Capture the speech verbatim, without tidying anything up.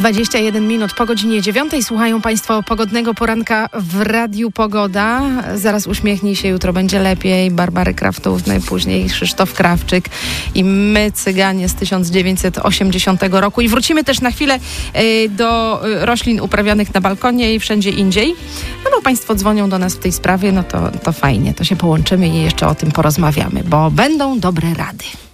dwadzieścia jeden minut po godzinie dziewiątej. Słuchają Państwo pogodnego poranka w Radiu Pogoda. Zaraz uśmiechnij się, jutro będzie lepiej. Barbary Kraftów, najpóźniej Krzysztof Krawczyk i my, Cyganie z tysiąc dziewięćset osiemdziesiątego roku. I wrócimy też na chwilę y, do roślin uprawianych na balkonie i wszędzie indziej. No bo Państwo dzwonią do nas w tej sprawie, no to, to fajnie. To się połączymy i jeszcze o tym porozmawiamy, bo będą dobre rady.